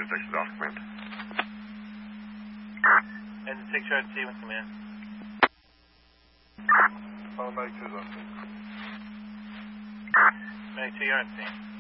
Texas off command. Engine 6 yard C with command. Medic 2's on scene. Medic 2 yard C.